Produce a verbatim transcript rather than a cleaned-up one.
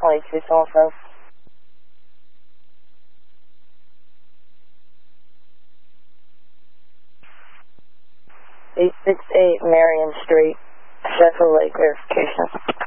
twenty-two, someone from. eight six eight Marion Street, Sheffield Lake verification.